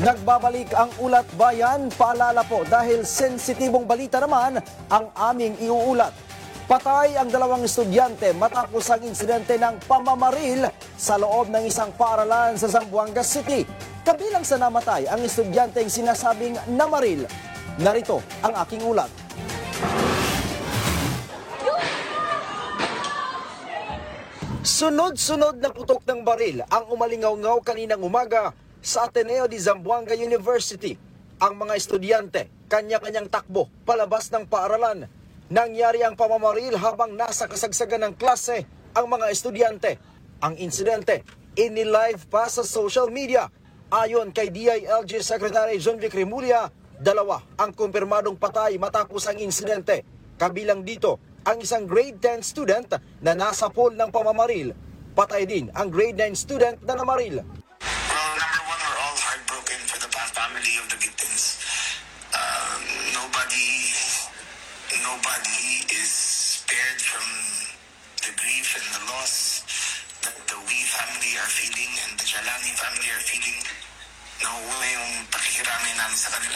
Nagbabalik ang Ulat Bayan, paalala po dahil sensitibong balita naman ang aming iuulat. Patay ang dalawang estudyante matapos ang insidente ng pamamaril sa loob ng isang paaralan sa Zamboanga City. Kabilang sa namatay ang estudyanteng sinasabing namaril. Narito ang aking ulat. Sunod-sunod na putok ng baril ang umalingaw-ngaw kaninang umaga sa Ateneo de Zamboanga University. Ang mga estudyante, kanya-kanyang takbo palabas ng paaralan. Nangyari ang pamamaril habang nasa kasagsagan ng klase ang mga estudyante. Ang insidente, inilive pa sa social media. Ayon kay DILG Secretary John Vic Remulla, 2 ang kumpirmadong patay matapos ang insidente. Kabilang dito ang isang grade 10 student na nasa pool ng pamamaril. Patay din ang grade 9 student na namaril. Number one, we're all heartbroken for the family of the victims. Nobody is spared from the grief and the loss that the We family are feeling and the Jalani family are feeling. Nauuna yung pakikirami namin sa kanila.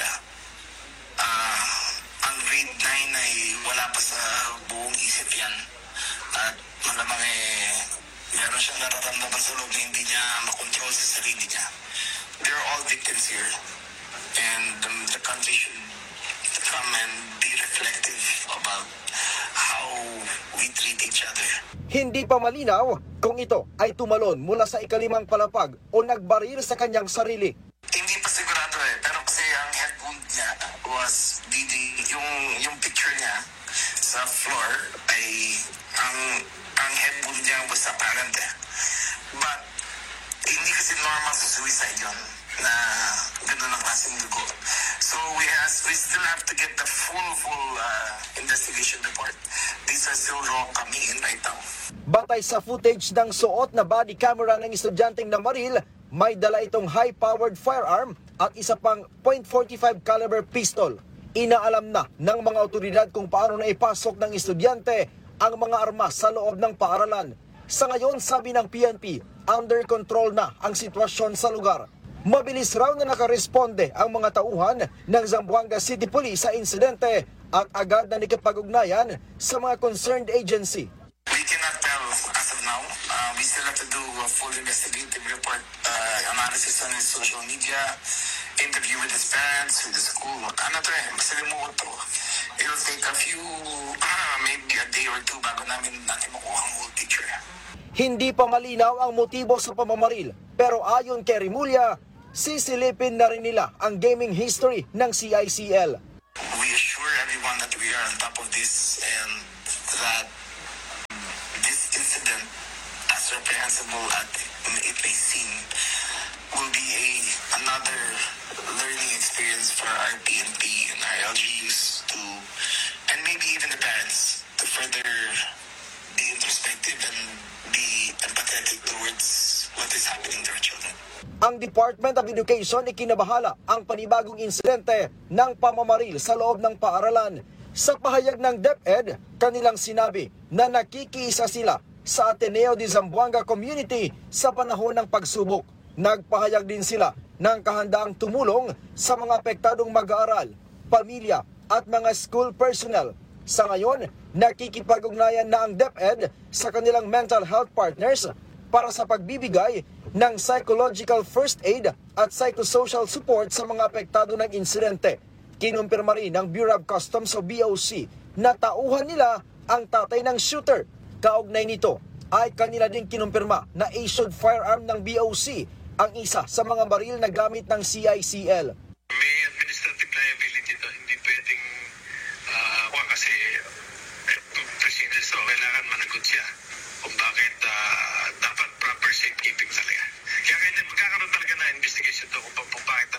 Ang grade 9 ay wala pa sa buong isip yan. At malamang meron siyang nararamdaman sa loob na hindi niya makontrol sa sarili niya. They're all victims here. And the country should come and be reflective about how we treat each other. Hindi pa malinaw kung ito ay tumalon mula sa ikalimang palapag o nagbaril sa kanyang sarili. Hindi pa sigurado pero kasi ang head wound niya was bleeding. Yung picture niya sa floor ay ang head wound niya was apparent But hindi kasi normal sa suicide yun na gano'n ang klaseng dugo. So we still have to get the full investigation report. These are still raw coming in right now. Batay sa footage ng suot na body camera ng estudyanteng namaril, may dala itong high-powered firearm at isa pang .45 caliber pistol. Inaalam na ng mga otoridad kung paano na ipasok ng estudyante ang mga armas sa loob ng paaralan. Sa ngayon, sabi ng PNP, under control na ang sitwasyon sa lugar. Mabilis raw na nakaresponde ang mga tauhan ng Zamboanga City Police sa insidente at agad na nakipag-ugnayan sa mga concerned agency. We cannot tell as of now. We still have to do a full investigative report, analysis on his social media, interview with his parents, with the school. Masalimuot to. It'll take a few, maybe a day or two bago natin makuha ang whole picture. Hindi pa malinaw ang motibo sa pamamaril, pero ayon kay Remulla, sisilipin na rin nila ang gaming history ng CICL. We assure everyone that we are on top of this and that this incident, as reprehensible as it may seem, will be another learning experience for our PNP and our LGUs and maybe even the parents to further be introspective and be empathetic towards what is happening to our children. Ang Department of Education ikinabahala ang panibagong insidente ng pamamaril sa loob ng paaralan. Sa pahayag ng DepEd, kanilang sinabi na nakikiisa sila sa Ateneo de Zamboanga Community sa panahon ng pagsubok. Nagpahayag din sila ng kahandaang tumulong sa mga apektadong mag-aaral, pamilya at mga school personnel. Sa ngayon, nakikipag-ugnayan na ang DepEd sa kanilang mental health partners para sa pagbibigay ng psychological first aid at psychosocial support sa mga apektado ng insidente. Kinumpirma rin ng Bureau of Customs o BOC na tauhan nila ang tatay ng shooter. Kaugnay nito ay kanila din kinumpirma na issued firearm ng BOC ang isa sa mga baril na gamit ng CICL. May administrative liability to. Hindi pwedeng kasi procedures to. Kailangan managot siya kung bakit dapat proper safekeeping talaga. Kaya magkakaroon talaga na investigation to kung bakit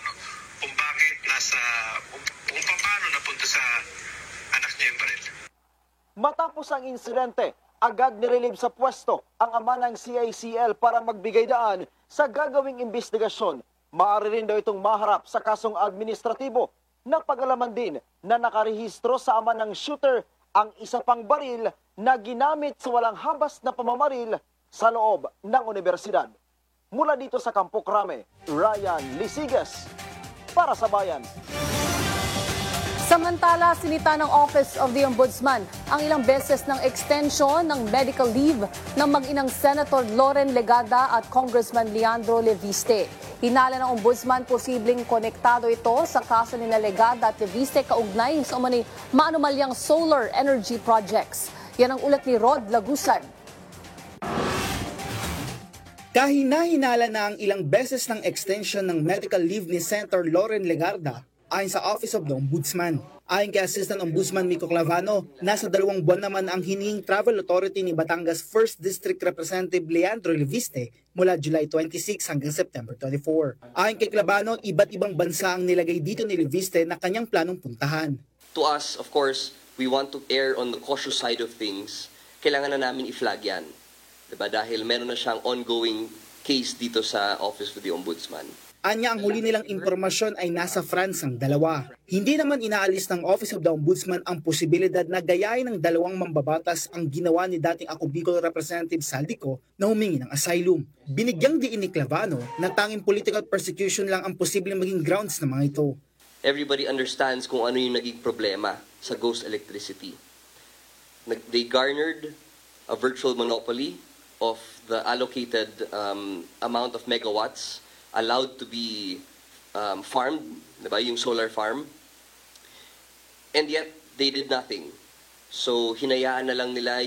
kung paano napunta sa anak niya yung baril. Matapos ang insidente, agad nirelieve sa pwesto ang ama ng CICL para magbigay daan sa gagawing investigasyon. Maaari rin daw itong maharap sa kasong administratibo. Napag-alaman din na nakarehistro sa ama ng shooter ang isa pang baril na ginamit sa walang habas na pamamaril sa loob ng universidad. Mula dito sa Campo Crame, Ryan Lisigas, para sa bayan. Samantala, sinita ng Office of the Ombudsman ang ilang beses ng extension ng medical leave ng mag-inang Senator Loren Legada at Congressman Leandro Leviste. Hinala ng Ombudsman posibleng konektado ito sa kaso ni Legada at Leviste kaugnay sa umano'y maanumalyang solar energy projects. Yan ang ulat ni Rod Lagusan. Kahina-hinala na ang ilang beses ng extension ng medical leave ni Senator Loren Legarda ayon sa Office of the Ombudsman. Ayon kay Assistant Ombudsman Mico Clavano, nasa 2 buwan naman ang hinihing travel authority ni Batangas 1st District Representative Leandro Leviste mula July 26 hanggang September 24. Ayon kay Clavano, iba't ibang bansa ang nilagay dito ni Leviste na kanyang planong puntahan. To us, of course, we want to err on the cautious side of things. Kailangan na namin i-flag yan. Diba? Dahil meron na siyang ongoing case dito sa Office of the Ombudsman. Anya ang huli nilang impormasyon ay nasa France ang dalawa. Hindi naman inaalis ng Office of the Ombudsman ang posibilidad na gayahin ng dalawang mambabatas ang ginawa ni dating Ako Bicol Representative Saldico na humingi ng asylum. Binigyang diin ni Clavano na tanging political persecution lang ang posibleng maging grounds ng mga ito. Everybody understands kung ano yung naging problema sa ghost electricity. They garnered a virtual monopoly of the allocated amount of megawatts allowed to be farmed, diba? Yung solar farm. And yet, they did nothing. So, hinayaan na lang nila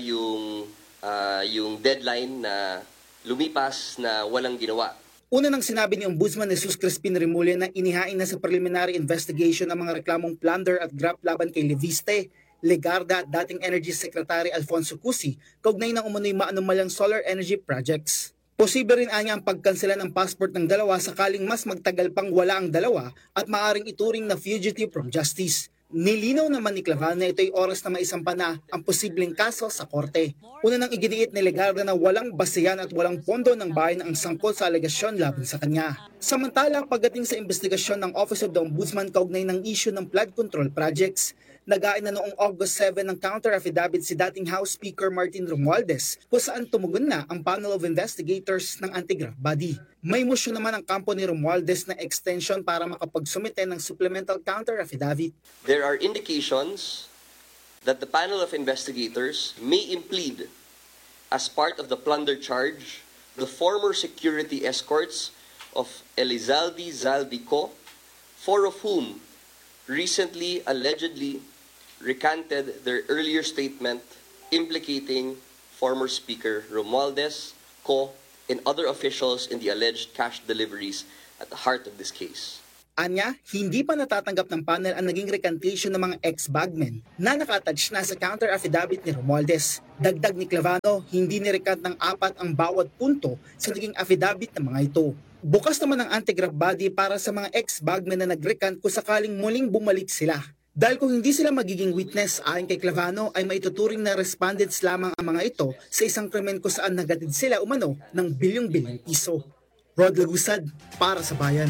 yung deadline na lumipas na walang ginawa. Una nang sinabi ni Ombudsman Jesus Crispin Remulla na inihain na sa preliminary investigation ang mga reklamong plunder at graft laban kay Leviste, Legarda at dating Energy Secretary Alfonso Cusi kaugnay ng umano'y maanumalyang solar energy projects. Posible rin anya ang pagkansela ng passport ng dalawa sakaling mas magtagal pang wala ang dalawa at maaring ituring na fugitive from justice. Nilinaw naman ni Clavano na ito'y oras na maisampa na ang posibleng kaso sa korte. Una nang iginiit ni Legarda na walang basehan at walang pondo ng bayan ang sangkot sa alegasyon laban sa kanya. Samantala, pagdating sa investigasyon ng Office of the Ombudsman kaugnay ng issue ng flood control projects, nagain na noong August 7 ng counter-affidavit si dating House Speaker Martin Romualdez kung saan tumugon na ang panel of investigators ng anti-graft body. May motion naman ang kampo ni Romualdez na extension para makapagsumite ng supplemental counter-affidavit. There are indications that the panel of investigators may implead as part of the plunder charge the former security escorts of Elizalde Zaldico, 4 of whom recently allegedly recanted their earlier statement implicating former Speaker Romualdez, Co, and other officials in the alleged cash deliveries at the heart of this case. Anya, hindi pa natatanggap ng panel ang naging recantation ng mga ex-bagmen na nakatouch na sa counter-affidavit ni Romualdez. Dagdag ni Clavano, hindi nirecant ng 4 ang bawat punto sa naging affidavit ng mga ito. Bukas naman ang anti-graft body para sa mga ex-bagmen na nag-recant kung sakaling muling bumalik sila. Dahil kung hindi sila magiging witness ayon kay Clavano ay maituturing na respondents lamang ang mga ito sa isang krimen kung saan nagatid sila umano ng bilyong-bilyong piso. Rod Lagusad para sa Bayan.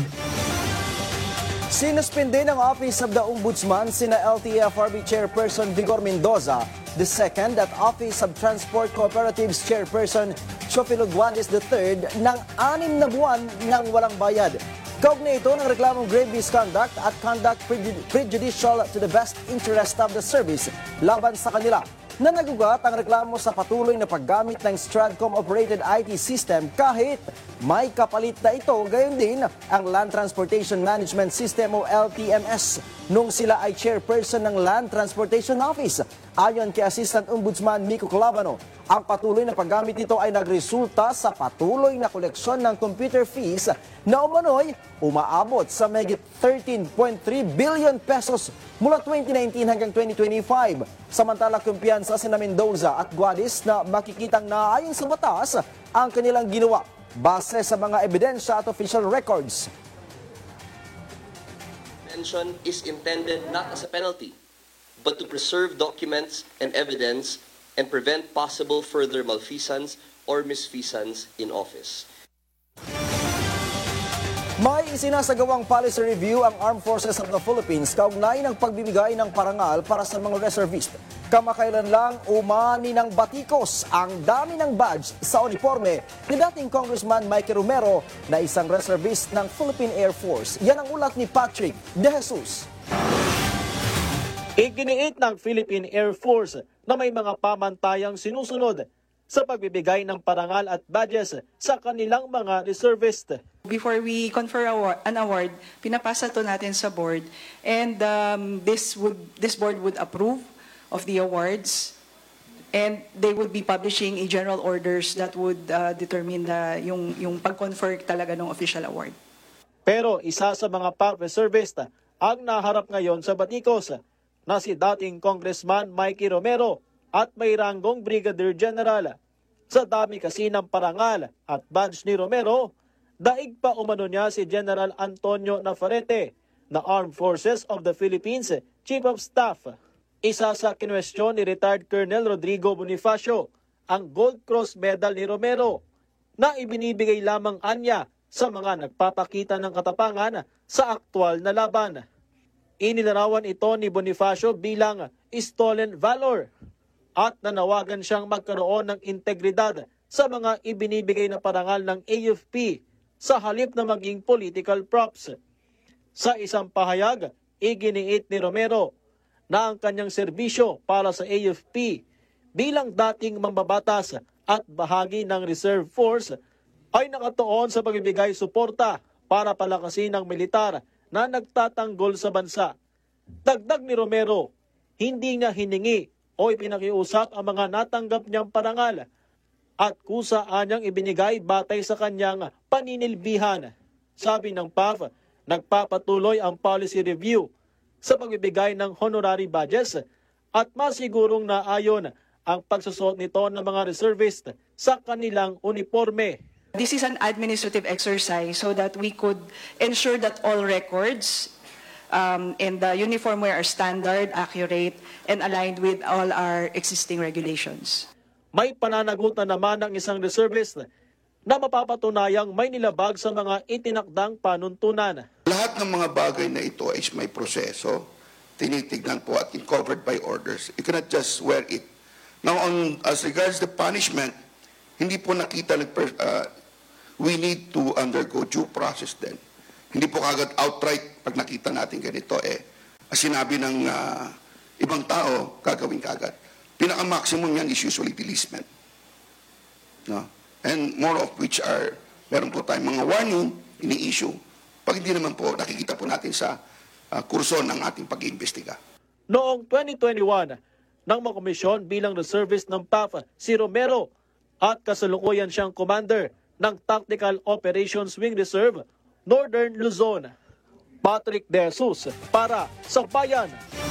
Sinuspinde ng Office of the Ombudsman sina LTFRB Chairperson Vigor Mendoza, the second at Office of Transport Cooperatives Chairperson Chofilo Guantes III ng 6 na buwan ng walang bayad. Kaugnay ito ng reklamong grave misconduct at conduct prejudicial to the best interest of the service laban sa kanila. Na nagugat ang reklamo sa patuloy na paggamit ng Stratcom-operated IT system kahit may kapalit na ito, gayon din ang Land Transportation Management System o LTMS nung sila ay chairperson ng Land Transportation Office. Ayon kay Assistant Ombudsman Mico Clavano, ang patuloy na paggamit nito ay nagresulta sa patuloy na koleksyon ng computer fees na umano'y umaabot sa mahigit 13.3 billion pesos mula 2019 hanggang 2025. Samantala, kumpiyansa sina Mendoza at Guantes na makikitang naayon sa batas ang kanilang ginawa base sa mga ebidensya at official records. Detention is intended not as a penalty, but to preserve documents and evidence and prevent possible further malfeasance or misfeasance in office. May isinasagawang policy review ang Armed Forces of the Philippines kaugnay ng pagbibigay ng parangal para sa mga reservist. Kamakailan lang umani ng batikos ang dami ng badge sa uniforme ni dating Congressman Mikey Romero na isang reservist ng Philippine Air Force. Yan ang ulat ni Patrick De Jesus. Iginiit ng Philippine Air Force na may mga pamantayang sinusunod sa pagbibigay ng parangal at badges sa kanilang mga reservist. Before we confer an award, pinapasa to natin sa board, and this board would approve of the awards, and they would be publishing a general orders that would determine yung pag-confer talaga ng official award. Pero isa sa mga reservist ang naharap ngayon sa batikos na si dating Congressman Mikey Romero at may ranggong Brigadier General. Sa dami kasi ng parangal at badge ni Romero, daig pa umano niya si General Antonio Navarrete na Armed Forces of the Philippines Chief of Staff. Isa sa kinwestiyon ni retired Colonel Rodrigo Bonifacio ang Gold Cross Medal ni Romero na ibinibigay lamang anya sa mga nagpapakita ng katapangan sa aktwal na laban. Inilarawan ito ni Bonifacio bilang stolen valor at nanawagan siyang magkaroon ng integridad sa mga ibinibigay na parangal ng AFP sa halip na maging political props. Sa isang pahayag, iginiit ni Romero na ang kanyang serbisyo para sa AFP bilang dating mambabatas at bahagi ng Reserve Force ay nakatuon sa pagbibigay suporta para palakasin ng militar na nagtatanggol sa bansa. Dagdag ni Romero, hindi niya hiningi o ipinakiusap ang mga natanggap niyang parangal at kusaan niyang ibinigay batay sa kanyang paninilbihan. Sabi ng PAF, nagpapatuloy ang policy review sa pagbibigay ng honorary badges at masigurong naayon ang pagsusot nito ng mga reservist sa kanilang uniforme. This is an administrative exercise so that we could ensure that all records and the uniform wear are standard, accurate, and aligned with all our existing regulations. May pananagutan naman ng isang reservist na mapapatunayang may nilabag sa mga itinakdang panuntunan. Lahat ng mga bagay na ito ay may proseso, tinitignan po at covered by orders. You cannot just wear it. Now, as regards the punishment, hindi po nakita, we need to undergo due process then. Hindi po kagad outright pag nakita natin ganito, sinabi ng ibang tao, gagawin kagad. Pinaka-maximum yan is usually delisment. No? And more of which are, meron po tayong mga warning, ini-issue. Pag hindi naman po, nakikita po natin sa kurso ng ating pag-iimbestiga. Noong 2021, nang makomisyon bilang reservist ng PAF si Romero at kasalukuyan siyang commander ng Tactical Operations Wing Reserve, Northern Luzon. Patrick De Jesus para sa Bayan.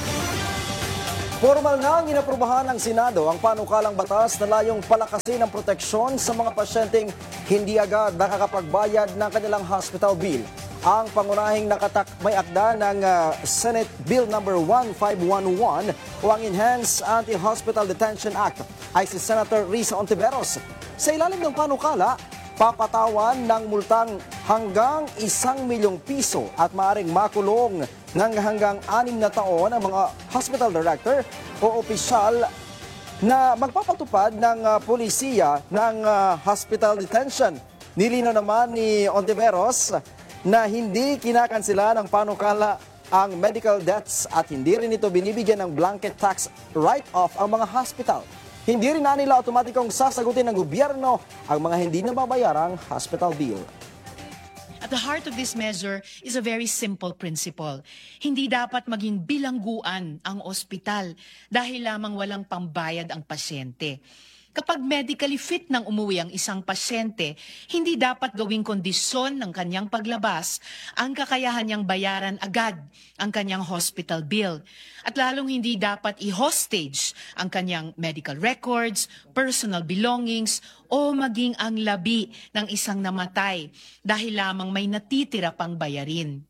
Formal na inaprubahan ng Senado ang panukalang batas na layong palakasin ang proteksyon sa mga pasyenteng hindi agad nakakapagbayad ng kanilang hospital bill. Ang pangunahing may akda ng Senate Bill No. 1511 o ang Enhanced Anti-Hospital Detention Act ay si Senator Risa Ontiveros. Sa ilalim ng panukala, papatawan ng multang hanggang 1 milyong piso at maaaring makulong ng hanggang 6 na taon ang mga hospital director o opisyal na magpapatupad ng polisiya ng hospital detention. Nilinaw naman ni Ontiveros na hindi kinakansela ng panukala ang medical debts at hindi rin ito binibigyan ng blanket tax write-off ang mga hospital. Hindi rin na nila otomatikong sasagutin ng gobyerno ang mga hindi nababayarang hospital bill. At the heart of this measure is a very simple principle. Hindi dapat maging bilangguan ang ospital dahil lamang walang pambayad ang pasyente. Kapag medically fit nang umuwi ang isang pasyente, hindi dapat gawing kondisyon ng kanyang paglabas ang kakayahan niyang bayaran agad ang kanyang hospital bill. At lalong hindi dapat i-hostage ang kanyang medical records, personal belongings, o maging ang labi ng isang namatay dahil lamang may natitira pang bayarin.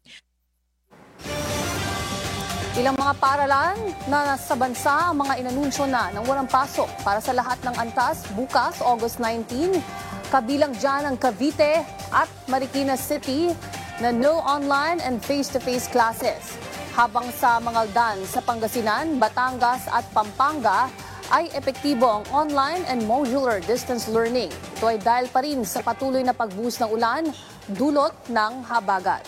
Ilang mga paaralan na nasa bansa ang mga inanunsyo na ng walang pasok para sa lahat ng antas bukas, August 19. Kabilang dyan ang Cavite at Marikina City na no online and face-to-face classes. Habang sa Mangaldan, sa Pangasinan, Batangas at Pampanga ay epektibo ang online and modular distance learning. Ito ay dahil pa rin sa patuloy na pagbuhos ng ulan, dulot ng habagat.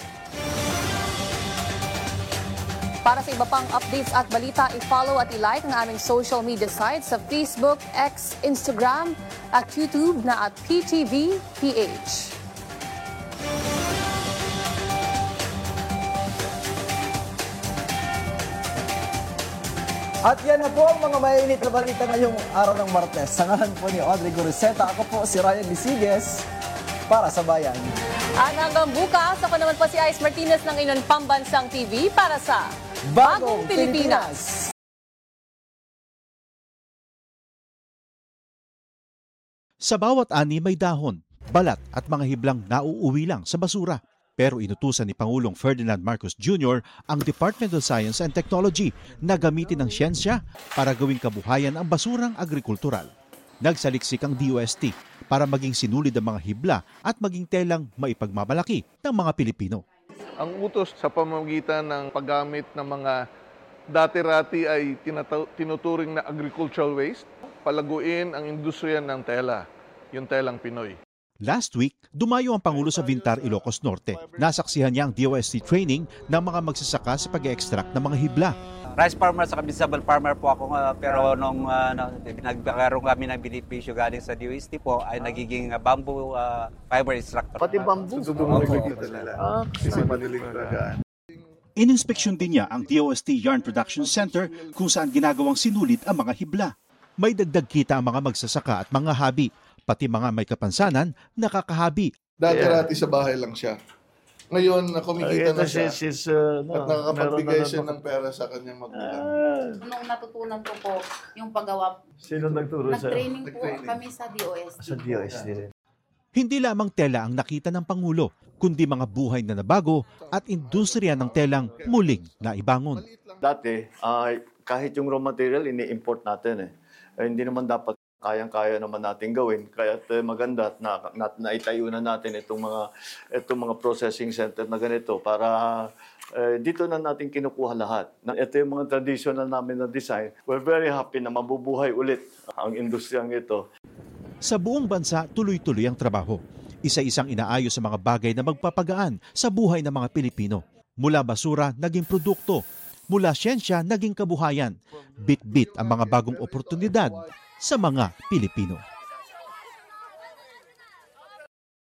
Para sa iba pang updates at balita, i-follow at i-like ang aming social media sites sa Facebook, X, Instagram at YouTube na at PTV.ph. At yan na po ang mga mainit na balita ngayong araw ng Martes. Sa ngalan po ni Audrey Goriseta, ako po si Ryan Lisiges para sa Bayan. At hanggang bukas, ako naman po si Ice Martinez ng inyong pambansang TV para sa Bagong Pilipinas. Sa bawat ani may dahon, balat at mga hiblang nauuwi lang sa basura. Pero inutusan ni Pangulong Ferdinand Marcos Jr. ang Department of Science and Technology na gamitin ang siyensya para gawing kabuhayan ang basurang agrikultural. Nagsaliksik ang DOST para maging sinulid ang mga hibla at maging telang maipagmamalaki ng mga Pilipino. Ang utos sa pamamagitan ng paggamit ng mga dati-rati ay tinuturing na agricultural waste, palaguin ang industriya ng tela, yung telang Pinoy. Last week, dumayo ang Pangulo sa Vintar, Ilocos Norte. Nasaksihan niya ang DOST training ng mga magsasaka sa pag-extract ng mga hibla. Rice farmer sa vegetable farmer po ako, pero nung nagkaroon kami ng benepisyo galing sa DOST po ay nagiging bamboo fiber extractor. Pati bamboo? Ininspeksyon din niya ang DOST Yarn Production Center kung saan ginagawang sinulid ang mga hibla. May dagdag kita ang mga magsasaka at mga habi, pati mga may kapansanan nakakahabi. Dati-rati sa bahay lang siya. Ngayon, kumikita na siya at nakakapagbigay siya ng pera sa kanyang magulang. Nung natutunan ko po yung paggawa, sino nagturo sa'yo? Nag-training po kami sa DOST. Sa DOST rin. Hindi lamang tela ang nakita ng Pangulo, kundi mga buhay na nabago at industriya ng telang muling naibangon. Dati, kahit yung raw material, ini-import natin hindi naman dapat kayang-kaya naman natin gawin. Kaya maganda na naitayo na natin itong mga processing center na ganito para dito na natin kinukuha lahat. Ito yung mga traditional namin na design. We're very happy na mabubuhay ulit ang industriyang ito. Sa buong bansa, tuloy-tuloy ang trabaho. Isa-isang inaayos sa mga bagay na magpapagaan sa buhay ng mga Pilipino. Mula basura, naging produkto. Mula siyensya, naging kabuhayan. Bit-bit ang mga bagong oportunidad sa mga Pilipino.